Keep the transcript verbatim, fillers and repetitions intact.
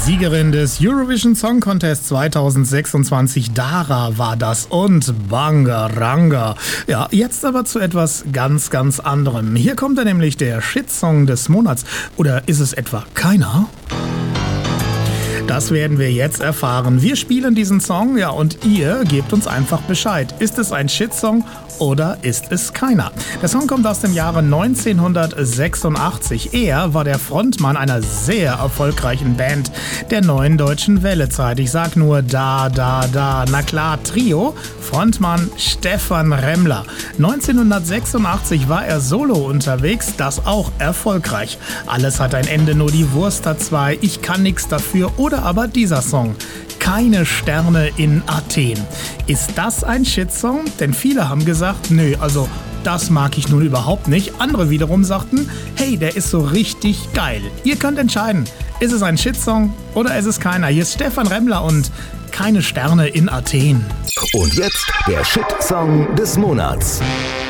Siegerin des Eurovision Song Contest zwanzig sechsundzwanzig, Dara war das, und Bangaranga. Ja, jetzt aber zu etwas ganz, ganz anderem. Hier kommt er nämlich, der Shitsong des Monats. Oder ist es etwa keiner? Das werden wir jetzt erfahren. Wir spielen diesen Song, ja, und ihr gebt uns einfach Bescheid. Ist es ein Shitsong oder ist es keiner? Der Song kommt aus dem Jahre neunzehnhundertsechsundachtzig. Er war der Frontmann einer sehr erfolgreichen Band der Neuen Deutschen Welle-Zeit. Ich sag nur da, da, da. Na klar, Trio. Frontmann Stephan Remmler. neunzehnhundertsechsundachtzig war er solo unterwegs, das auch erfolgreich. Alles hat ein Ende, nur die Wurst hat zwei. Ich kann nix dafür. Oder aber dieser Song. Keine Sterne in Athen. Ist das ein Shitsong? Denn viele haben gesagt, nö, also das mag ich nun überhaupt nicht. Andere wiederum sagten, hey, der ist so richtig geil. Ihr könnt entscheiden, ist es ein Shitsong oder ist es keiner? Hier ist Stephan Remmler und Keine Sterne in Athen. Und jetzt der Shitsong des Monats.